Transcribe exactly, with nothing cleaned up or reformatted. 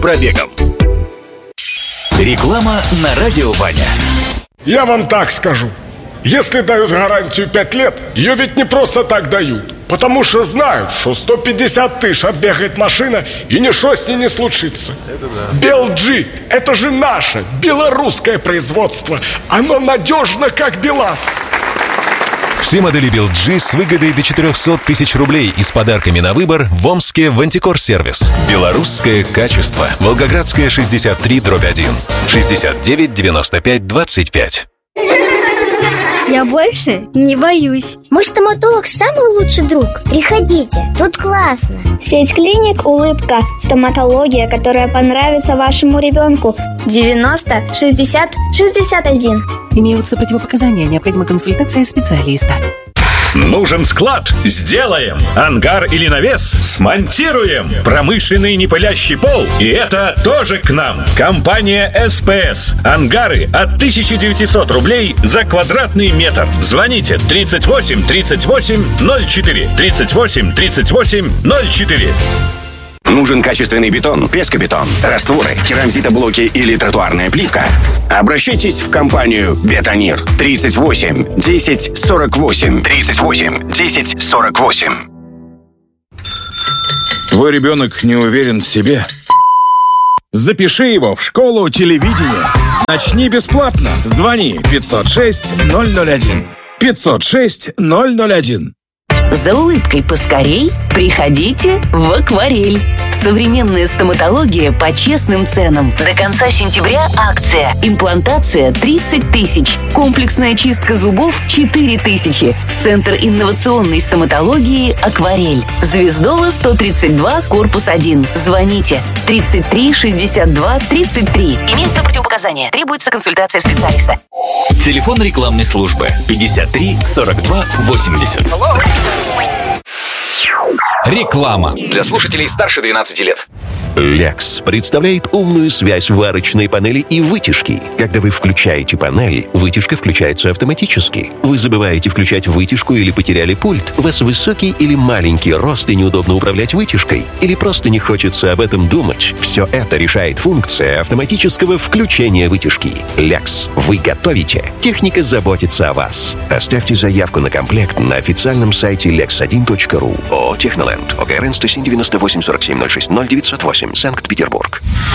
пробегом. Реклама на радио Ваня. Я вам так скажу. Если дают гарантию пять лет, ее ведь не просто так дают. Потому что знают, что сто пятьдесят тысяч отбегает машина, и ничего с ней не случится. Это да. Белджи – это же наше, белорусское производство. Оно надежно, как БелАЗ. Все модели Белджи с выгодой до четыреста тысяч рублей и с подарками на выбор в Омске в Антикор-сервис. Белорусское качество. Волгоградская, шестьдесят три, дробь один. шестьдесят девять девяносто пять двадцать пять. Я больше не боюсь. Мой стоматолог самый лучший друг. Приходите, тут классно. Сеть клиник «Улыбка». Стоматология, которая понравится вашему ребенку. девяносто шестьдесят шестьдесят один. Имеются противопоказания, необходима консультация специалиста. Нужен склад? Сделаем. Ангар или навес? Смонтируем. Промышленный непылящий пол? И это тоже к нам. Компания СПС. Ангары от тысяча девятьсот рублей за квадратный метр. Звоните тридцать восемь тридцать восемь ноль четыре. тридцать восемь тридцать восемь ноль четыре. Нужен качественный бетон, пескобетон, растворы, керамзитоблоки или тротуарная плитка? Обращайтесь в компанию «Бетонир». тридцать восемь десять сорок восемь. тридцать восемь десять сорок восемь. Твой ребенок не уверен в себе? Запиши его в школу телевидения. Начни бесплатно. Звони пятьсот шесть ноль ноль один. пятьсот шесть ноль ноль один. За улыбкой поскорей приходите в «Акварель». Современная стоматология по честным ценам. До конца сентября акция. Имплантация тридцать тысяч. Комплексная чистка зубов четыре тысячи. Центр инновационной стоматологии «Акварель». Звездова сто тридцать два, корпус один. Звоните тридцать три шестьдесят два тридцать три. Имеются противопоказания. Требуется консультация специалиста. Телефон рекламной службы пятьдесят три сорок два восемьдесят. Реклама для слушателей старше двенадцати лет. Lex представляет умную связь варочной панели и вытяжки. Когда вы включаете панель, вытяжка включается автоматически. Вы забываете включать вытяжку или потеряли пульт. У вас высокий или маленький рост и неудобно управлять вытяжкой. Или просто не хочется об этом думать. Все это решает функция автоматического включения вытяжки. Lex. Вы готовите. Техника заботится о вас. Оставьте заявку на комплект на официальном сайте лекс один точка ру. ООО «Техноленд». ОГРН сто семь девяносто восемь сорок семь ноль шесть ноль девятьсот восемь. Санкт-Петербург.